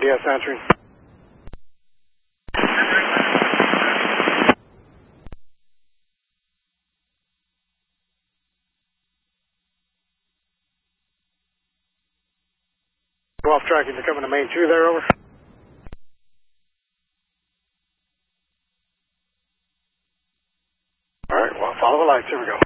DS answering. Go off track if you're coming to main 2 there, over. Alright, well, follow the lights, here we go.